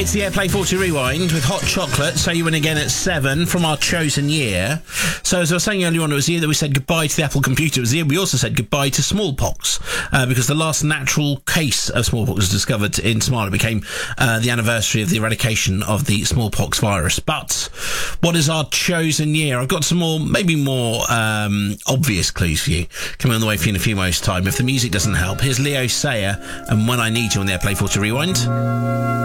It's the Airplay 40 Rewind with Hot Chocolate. So you win again at 7 from our chosen year. So as I was saying earlier on, it was the year that we said goodbye to the Apple computer. It was the year we also said goodbye to smallpox, because the last natural case of smallpox was discovered in Somalia. It became the anniversary of the eradication of the smallpox virus. But what is our chosen year? I've got some more, maybe more obvious clues for you coming on the way for you in a few moments' time. If the music doesn't help, here's Leo Sayer and When I Need You on the Airplay 40 Rewind.